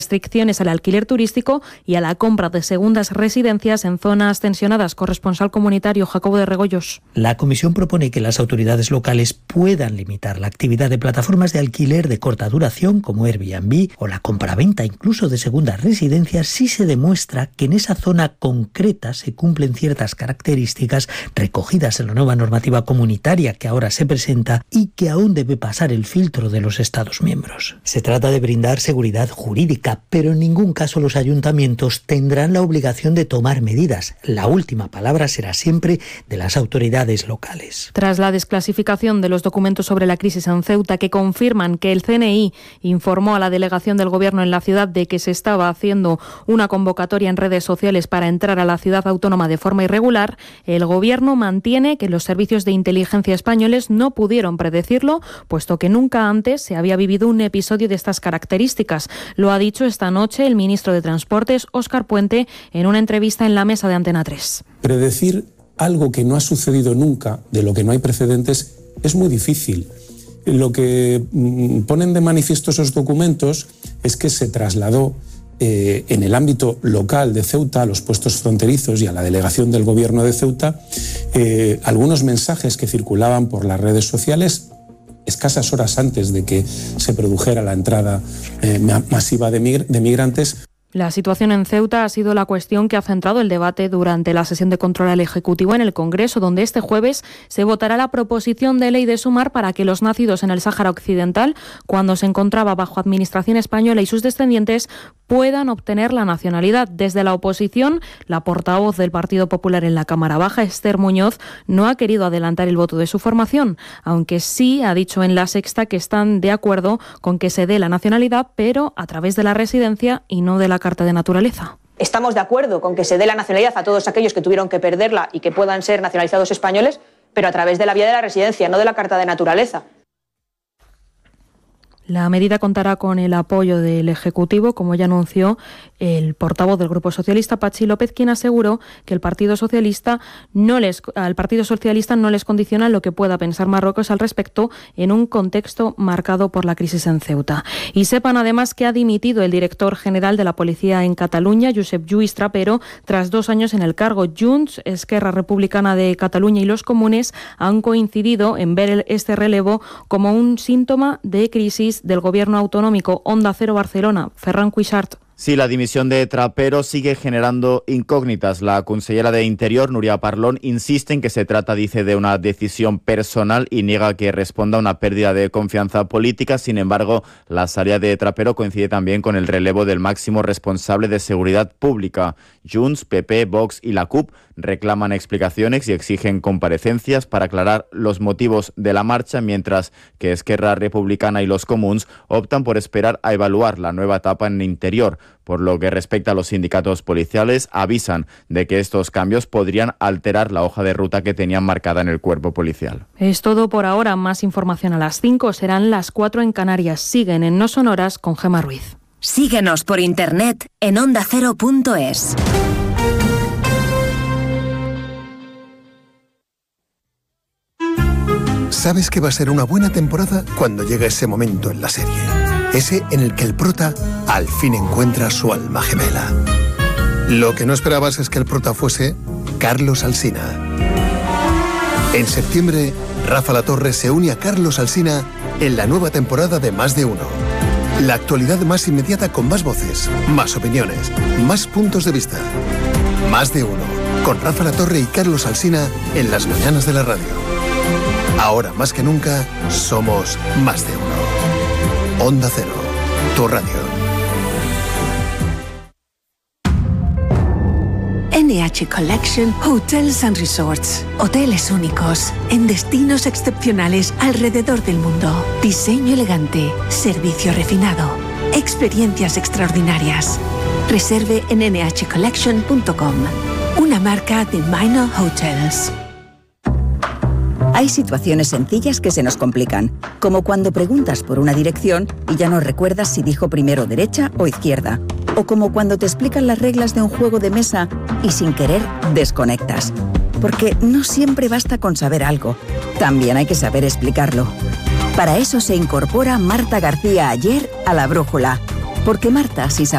restricciones al alquiler turístico y a la compra de segundas residencias en zonas tensionadas. Corresponsal comunitario Jacobo de Regoyos. La Comisión propone que las autoridades locales puedan limitar la actividad de plataformas de alquiler de corta duración como Airbnb o la compraventa incluso de segundas residencias si se demuestra que en esa zona concreta se cumplen ciertas características recogidas en la nueva normativa comunitaria que ahora se presenta y que aún debe pasar el filtro de los Estados miembros. Se trata de brindar seguridad jurídica, pero en ningún caso los ayuntamientos tendrán la obligación de tomar medidas. La última palabra será siempre de las autoridades locales. Tras la desclasificación de los documentos sobre la crisis en Ceuta que confirman que el CNI informó a la delegación del Gobierno en la ciudad de que se estaba haciendo una convocatoria en redes sociales para entrar a la ciudad autónoma de forma irregular, el Gobierno mantiene que los servicios de inteligencia españoles no pudieron predecirlo, puesto que nunca antes se había vivido un episodio de estas características. Lo ha dicho esta noche el ministro de Transportes, Óscar Puente, en una entrevista en la mesa de Antena 3. Predecir algo que no ha sucedido nunca, de lo que no hay precedentes, es muy difícil. Lo que ponen de manifiesto esos documentos es que se trasladó en el ámbito local de Ceuta, a los puestos fronterizos y a la delegación del Gobierno de Ceuta, algunos mensajes que circulaban por las redes sociales escasas horas antes de que se produjera la entrada masiva de migrantes. La situación en Ceuta ha sido la cuestión que ha centrado el debate durante la sesión de control al Ejecutivo en el Congreso, donde este jueves se votará la proposición de ley de Sumar para que los nacidos en el Sáhara Occidental, cuando se encontraba bajo administración española y sus descendientes, puedan obtener la nacionalidad. Desde la oposición, la portavoz del Partido Popular en la Cámara Baja, Esther Muñoz, no ha querido adelantar el voto de su formación, aunque sí ha dicho en La Sexta que están de acuerdo con que se dé la nacionalidad, pero a través de la residencia y no de la carta de naturaleza. Estamos de acuerdo con que se dé la nacionalidad a todos aquellos que tuvieron que perderla y que puedan ser nacionalizados españoles, pero a través de la vía de la residencia, no de la carta de naturaleza. La medida contará con el apoyo del Ejecutivo, como ya anunció el portavoz del Grupo Socialista, Patxi López, quien aseguró que al Partido Socialista no les condiciona lo que pueda pensar Marruecos al respecto en un contexto marcado por la crisis en Ceuta. Y sepan además que ha dimitido el director general de la Policía en Cataluña, Josep Lluís Trapero, tras 2 años en el cargo. Junts, Esquerra Republicana de Cataluña y los comunes han coincidido en ver este relevo como un síntoma de crisis del Gobierno autonómico. Onda Cero Barcelona, Ferran Cuixart. Sí, la dimisión de Trapero sigue generando incógnitas. La consellera de Interior, Núria Parlon, insiste en que se trata, dice, de una decisión personal y niega que responda a una pérdida de confianza política. Sin embargo, la salida de Trapero coincide también con el relevo del máximo responsable de seguridad pública. Junts, PP, Vox y la CUP reclaman explicaciones y exigen comparecencias para aclarar los motivos de la marcha, mientras que Esquerra Republicana y los comuns optan por esperar a evaluar la nueva etapa en Interior. Por lo que respecta a los sindicatos policiales, avisan de que estos cambios podrían alterar la hoja de ruta que tenían marcada en el cuerpo policial. Es todo por ahora. Más información a las 5, serán las 4 en Canarias. Siguen en No Sonoras con Gemma Ruiz. Síguenos por internet en ondacero.es. Sabes que va a ser una buena temporada cuando llega ese momento en la serie. Ese en el que el prota al fin encuentra su alma gemela. Lo que no esperabas es que el prota fuese Carlos Alsina. En septiembre, Rafa Latorre se une a Carlos Alsina en la nueva temporada de Más de Uno. La actualidad más inmediata con más voces, más opiniones, más puntos de vista. Más de Uno, con Rafa Latorre y Carlos Alsina en las mañanas de la radio. Ahora más que nunca, somos Más de Uno. Onda Cero, tu radio. NH Collection Hotels and Resorts. Hoteles únicos, en destinos excepcionales alrededor del mundo. Diseño elegante, servicio refinado, experiencias extraordinarias. Reserve en nhcollection.com. Una marca de Minor Hotels. Hay situaciones sencillas que se nos complican, como cuando preguntas por una dirección y ya no recuerdas si dijo primero derecha o izquierda, o como cuando te explican las reglas de un juego de mesa y sin querer desconectas. Porque no siempre basta con saber algo, también hay que saber explicarlo. Para eso se incorpora Marta García Ayer a La Brújula, porque Marta, si sabe